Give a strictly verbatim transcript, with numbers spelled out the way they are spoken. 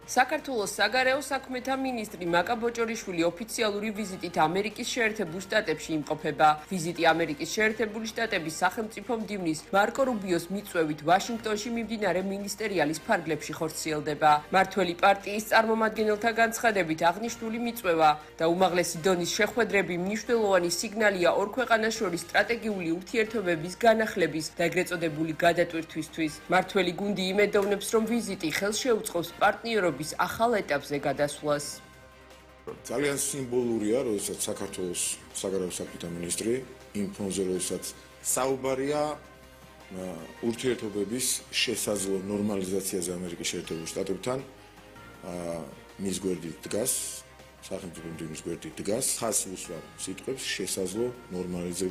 საქართველოს საგარეო საქმეთა მინისტრი მაკა ბოჭორიშვილი ოფიციალური ვიზიტით ამერიკის შეერთებულ შტატებში იმყოფება. ვიზიტი ამერიკის შეერთებული შტატების სახელმწიფო მდივნის მარკო რუბიოს მიწვევით ვაშინგტონში მიმდინარე მინისტერიალის ფარგლებში ხორციელდება. მართველი პარტიის წარმომადგენელთა განცხადებით აღნიშნული მიწვევა და უმაღლესი დონის შეხვედრები მნიშვნელოვანი სიგნალია ორ ქვეყანას შორის სტრატეგიული ურთიერთობების განახლების და ეგრეთ წოდებული გადატვირთვისთვის. მართველი გუნდი იმედოვნებს, რომ ვიზიტი ხელს შეუწყობს პარტნიორობის ახალ ეტაპზე გადასვლას. ძალიან სიმბოლურია, როდესაც საქართველოს საგარეო საქმეთა მინისტრი იმ ფონზე, როდესაც საუბარია ურთიერთობების შესაძლო ნორმალიზაციაზე ამერიკის შეერთებულ შტატებთან, მის გვერდით დგას, სახელმწიფო მდივნის გვერდით დგას, ხაზს უსვამ სიტყვებს შესაძლო ნორმალიზება